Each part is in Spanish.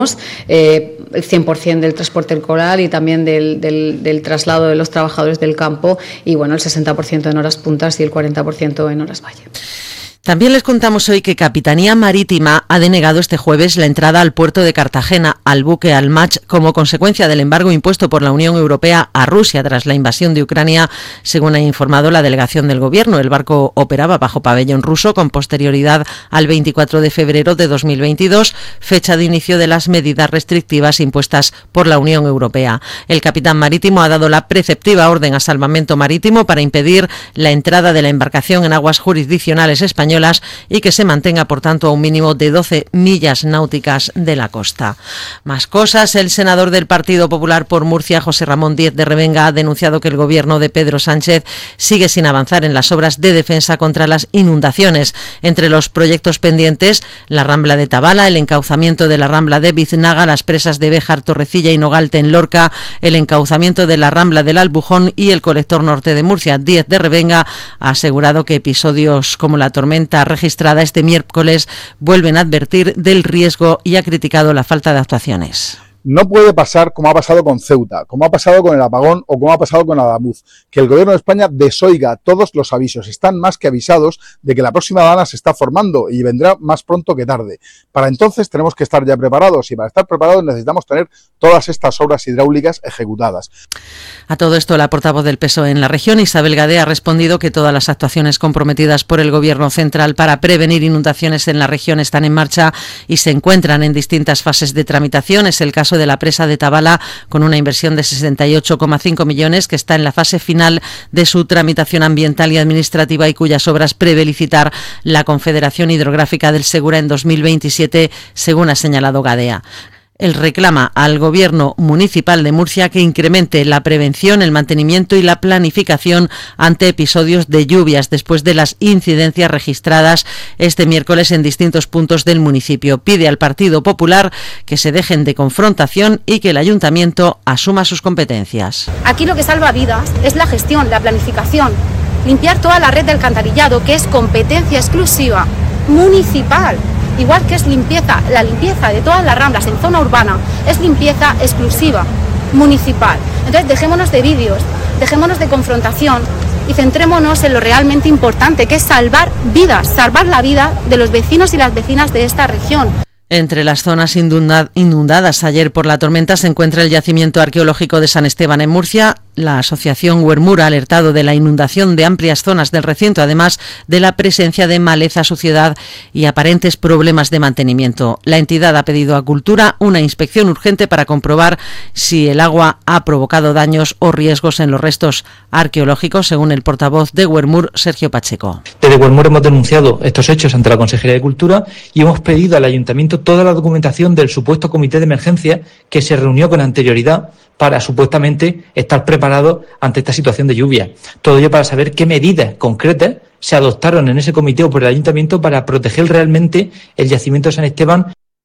el 100% del transporte escolar y también del traslado de los trabajadores del campo y bueno, el 60% en horas puntas y el 40% en horas valle. También les contamos hoy que Capitanía Marítima ha denegado este jueves la entrada al puerto de Cartagena al buque Almach como consecuencia del embargo impuesto por la Unión Europea a Rusia tras la invasión de Ucrania, según ha informado la delegación del Gobierno. El barco operaba bajo pabellón ruso con posterioridad al 24 de febrero de 2022, fecha de inicio de las medidas restrictivas impuestas por la Unión Europea. El capitán marítimo ha dado la preceptiva orden a Salvamento Marítimo para impedir la entrada de la embarcación en aguas jurisdiccionales españolas y que se mantenga, por tanto, a un mínimo de 12 millas náuticas de la costa. Más cosas. El senador del Partido Popular por Murcia, José Ramón Díez de Revenga, ha denunciado que el gobierno de Pedro Sánchez sigue sin avanzar en las obras de defensa contra las inundaciones. Entre los proyectos pendientes, la Rambla de Tabala, el encauzamiento de la Rambla de Biznaga, las presas de Béjar, Torrecilla y Nogalte en Lorca, el encauzamiento de la Rambla del Albujón y el colector norte de Murcia. Díez de Revenga ha asegurado que episodios como la tormenta registrada este miércoles vuelven a advertir del riesgo y ha criticado la falta de actuaciones. No puede pasar como ha pasado con Ceuta, como ha pasado con el apagón o como ha pasado con Adamuz, que el gobierno de España desoiga todos los avisos. Están más que avisados de que la próxima Dana se está formando y vendrá más pronto que tarde. Para entonces tenemos que estar ya preparados y para estar preparados necesitamos tener todas estas obras hidráulicas ejecutadas. A todo esto, la portavoz del PSOE en la región, Isabel Gade, ha respondido que todas las actuaciones comprometidas por el Gobierno central para prevenir inundaciones en la región están en marcha y se encuentran en distintas fases de tramitación. Es el caso de la presa de Tabala, con una inversión de 68,5 millones que está en la fase final de su tramitación ambiental y administrativa y cuyas obras prevé licitar la Confederación Hidrográfica del Segura en 2027, según ha señalado Gadea. Él reclama al Gobierno municipal de Murcia que incremente la prevención, el mantenimiento y la planificación ante episodios de lluvias después de las incidencias registradas este miércoles en distintos puntos del municipio. Pide al Partido Popular que se dejen de confrontación y que el Ayuntamiento asuma sus competencias. Aquí lo que salva vidas es la gestión, la planificación, limpiar toda la red de alcantarillado, que es competencia exclusiva municipal. Igual que es la limpieza de todas las ramblas en zona urbana, es limpieza exclusiva municipal. Entonces dejémonos de vídeos, dejémonos de confrontación y centrémonos en lo realmente importante, que es salvar vidas, salvar la vida de los vecinos y las vecinas de esta región. Entre las zonas inundadas ayer por la tormenta se encuentra el yacimiento arqueológico de San Esteban en Murcia. La asociación Huermur ha alertado de la inundación de amplias zonas del recinto, además de la presencia de maleza, suciedad y aparentes problemas de mantenimiento. La entidad ha pedido a Cultura una inspección urgente para comprobar si el agua ha provocado daños o riesgos en los restos arqueológicos, según el portavoz de Huermur, Sergio Pacheco. Desde Huermur hemos denunciado estos hechos ante la Consejería de Cultura y hemos pedido al Ayuntamiento toda la documentación del supuesto comité de emergencia que se reunió con anterioridad para supuestamente estar preparados ante esta situación de lluvia. Todo ello para saber qué medidas concretas se adoptaron en ese comité o por el Ayuntamiento para proteger realmente el yacimiento de San Esteban.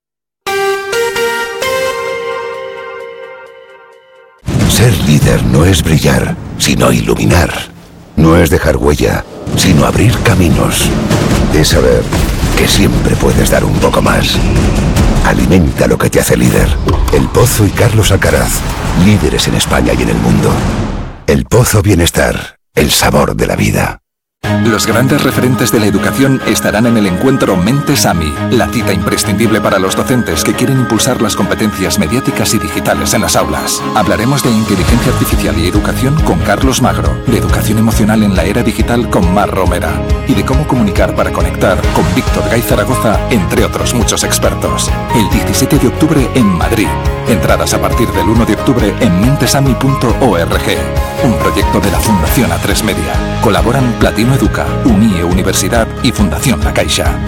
Ser líder no es brillar, sino iluminar. No es dejar huella, sino abrir caminos. Es saber que siempre puedes dar un poco más. Alimenta lo que te hace líder. El Pozo y Carlos Alcaraz, líderes en España y en el mundo. El Pozo Bienestar, el sabor de la vida. Los grandes referentes de la educación estarán en el encuentro Mentes AMI, la cita imprescindible para los docentes que quieren impulsar las competencias mediáticas y digitales en las aulas. Hablaremos de inteligencia artificial y educación con Carlos Magro, de educación emocional en la era digital con Mar Romera y de cómo comunicar para conectar con Víctor Gay Zaragoza, entre otros muchos expertos. El 17 de octubre en Madrid. Entradas a partir del 1 de octubre en mentesami.org. Un proyecto de la Fundación A3 Media. Colaboran Platino Educa, UNIE Universidad y Fundación La Caixa.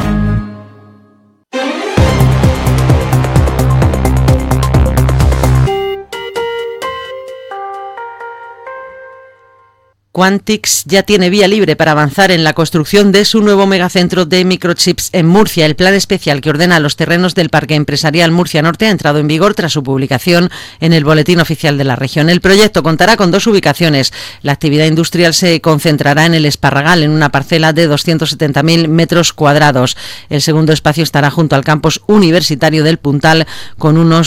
Quantix ya tiene vía libre para avanzar en la construcción de su nuevo megacentro de microchips en Murcia. El plan especial que ordena los terrenos del Parque Empresarial Murcia Norte ha entrado en vigor tras su publicación en el Boletín Oficial de la región. El proyecto contará con 2 ubicaciones. La actividad industrial se concentrará en el Esparragal, en una parcela de 270.000 metros cuadrados. El segundo espacio estará junto al campus universitario del Puntal, con unos